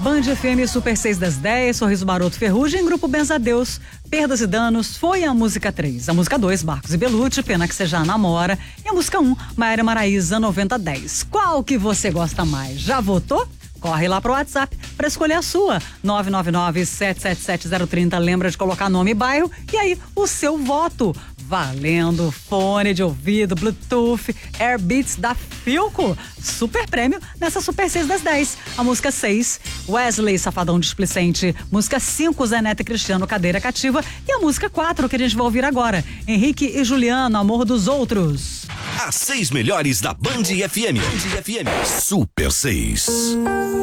Band FM Super 6 das 10, Sorriso Maroto Ferrugem, Grupo Benzadeus, Perdas e Danos, foi a música 3. A música 2, Marcos e Belucci, Pena que Você Já Namora. E a música 1, Maiara Maraíza, 9010. Qual que você gosta mais? Já votou? Corre lá pro WhatsApp para escolher a sua. 999-777-030. Lembra de colocar nome e bairro e aí o seu voto. Valendo fone de ouvido, Bluetooth, Airbeats da Philco. Super prêmio nessa Super 6 das 10. A música 6, Wesley, Safadão Displicente. Música 5, Zé Neto e Cristiano, Cadeira Cativa. E a música 4 que a gente vai ouvir agora, Henrique e Juliano, Amor dos Outros. As 6 melhores da Band FM. Super 6.